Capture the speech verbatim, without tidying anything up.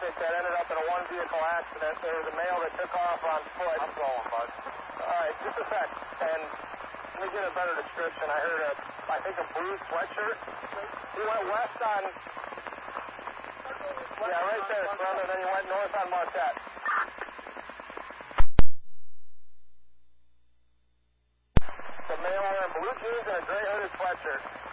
traffic that ended up in a one-vehicle accident. There was a male that took off on foot. I'm going, bud. All right, just a sec. And let me get a better description. I heard a, I think a blue sweatshirt. He went west on, yeah, right there, son, and then he went north on Marquette. The male wearing blue jeans and a gray hooded sweatshirt.